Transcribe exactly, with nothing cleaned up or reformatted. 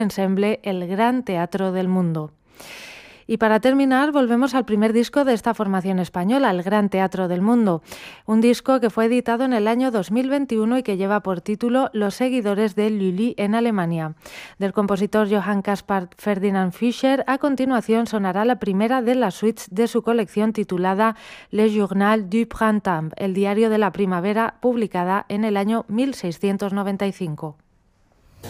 ensemble El Gran Teatro del Mundo. Y para terminar, volvemos al primer disco de esta formación española, El Gran Teatro del Mundo, un disco que fue editado en el año dos mil veintiuno y que lleva por título Los seguidores de Lully en Alemania. Del compositor Johann Caspar Ferdinand Fischer, a continuación sonará la primera de las suites de su colección titulada Le Journal du Printemps, el diario de la primavera, publicada en el año mil seiscientos noventa y cinco.